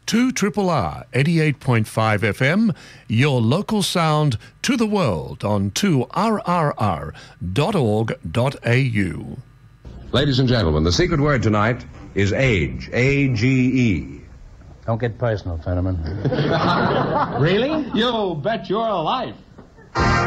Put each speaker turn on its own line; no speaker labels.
2RRR 88.5 FM, your local sound to the world on 2rrr.org.au.
Ladies and gentlemen, the secret word tonight is age. A-G-E.
Don't get personal, Fenneman.
Really? You bet your life.